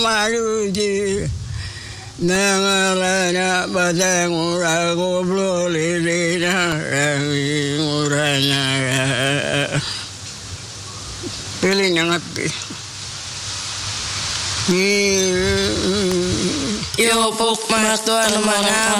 maruji nangarana badang urago blolirina uranya piling yang api Yo pok mas tuan mga